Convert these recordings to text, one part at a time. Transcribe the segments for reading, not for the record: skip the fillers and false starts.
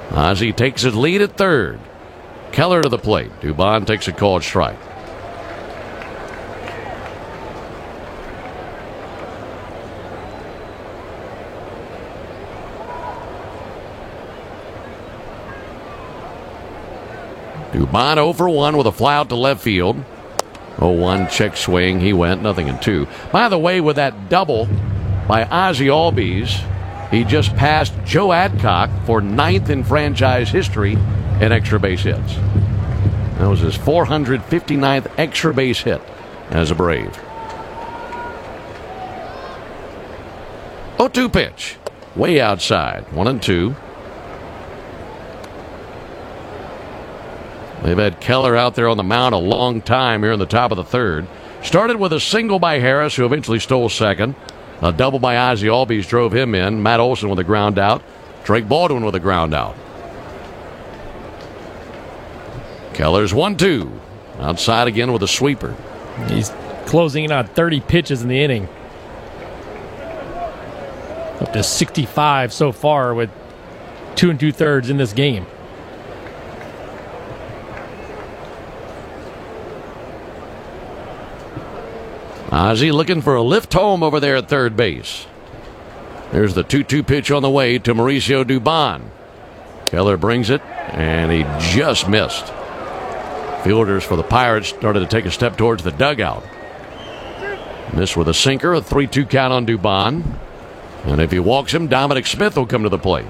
Ozzie takes his lead at third. Keller to the plate. Dubon takes a called strike. Dubon 0 for 1 with a fly out to left field. 0-1 check swing. He went 0-2. By the way, with that double by Ozzie Albies, he just passed Joe Adcock for 9th in franchise history in extra base hits. That was his 459th extra base hit as a Brave. 0-2 pitch. Way outside. 1-2. They've had Keller out there on the mound a long time here in the top of the third. Started with a single by Harris, who eventually stole second. A double by Ozzie Albies drove him in. Matt Olson with a ground out. Drake Baldwin with a ground out. Keller's 1-2. Outside again with a sweeper. He's closing in on 30 pitches in the inning. Up to 65 so far with 2 2/3 in this game. Ozzie looking for a lift home over there at third base. There's the 2-2 pitch on the way to Mauricio Dubon. Keller brings it, and he just missed. Fielders for the Pirates started to take a step towards the dugout. Missed with a sinker, a 3-2 count on Dubon. And if he walks him, Dominic Smith will come to the plate.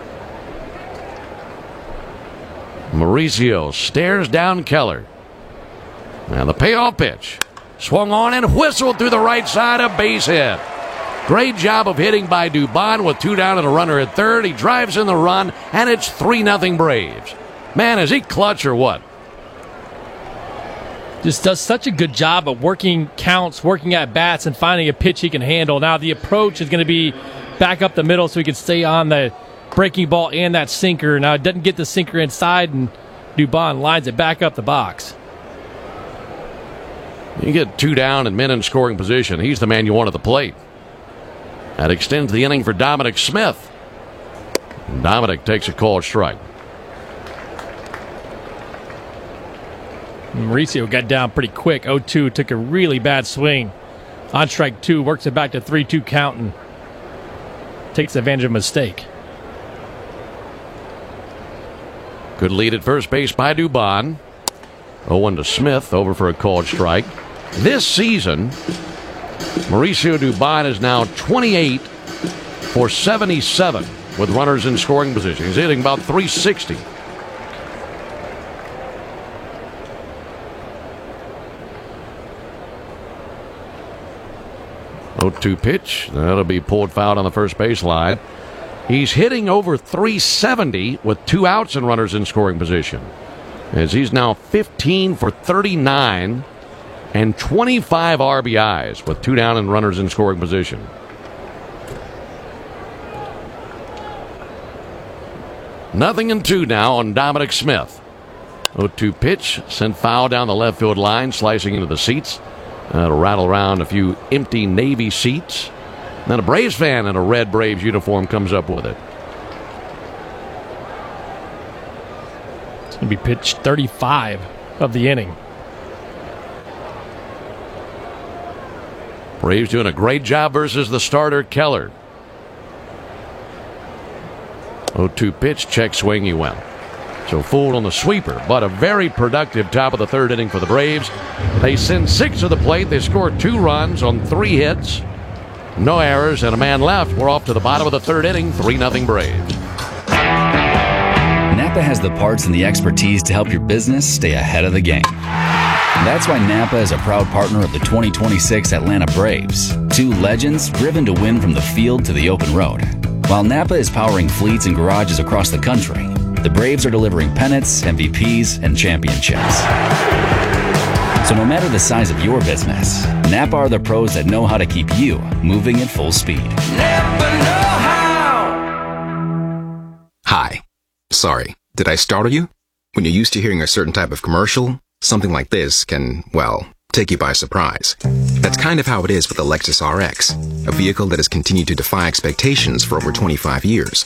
Mauricio stares down Keller. And the payoff pitch. Swung on and whistled through the right side, a base hit. Great job of hitting by Dubon with 2 down and a runner at third. He drives in the run, and it's 3-0 Braves. Man, is he clutch or what? Just does such a good job of working counts, working at bats, and finding a pitch he can handle. Now the approach is going to be back up the middle so he can stay on the breaking ball and that sinker. Now it doesn't get the sinker inside, and Dubon lines it back up the box. You get 2 down and men in scoring position. He's the man you want at the plate. That extends the inning for Dominic Smith. Dominic takes a called strike. Mauricio got down pretty quick. 0-2, took a really bad swing. On strike 2, works it back to 3-2 count and takes advantage of a mistake. Good lead at first base by Dubon. 0-1 to Smith, over for a called strike. This season, Mauricio Dubon is now 28 for 77 with runners in scoring position. He's hitting about 360. Oh, 2 pitch. That'll be pulled foul on the first baseline. He's hitting over 370 with 2 outs and runners in scoring position, as he's now 15 for 39 and 25 RBIs with 2 down and runners in scoring position. Nothing in 2 now on Dominic Smith. 0-2 pitch, sent foul down the left field line, slicing into the seats. It'll rattle around a few empty Navy seats. Then a Braves fan in a red Braves uniform comes up with it. It's going to be pitch 35 of the inning. Braves doing a great job versus the starter, Keller. 0-2 pitch, check swing, he went. So fooled on the sweeper, but a very productive top of the third inning for the Braves. They send 6 to the plate. They score 2 runs on 3 hits. No errors and a man left. We're off to the bottom of the third inning, 3-0 Braves. Napa has the parts and the expertise to help your business stay ahead of the game. That's why Napa is a proud partner of the 2026 Atlanta Braves. 2 legends driven to win from the field to the open road. While Napa is powering fleets and garages across the country, the Braves are delivering pennants, MVPs, and championships. So no matter the size of your business, Napa are the pros that know how to keep you moving at full speed. Napa know-how. Hi. Sorry, did I startle you? When you're used to hearing a certain type of commercial, something like this can, well, take you by surprise. That's kind of how it is with the Lexus RX, a vehicle that has continued to defy expectations for over 25 years.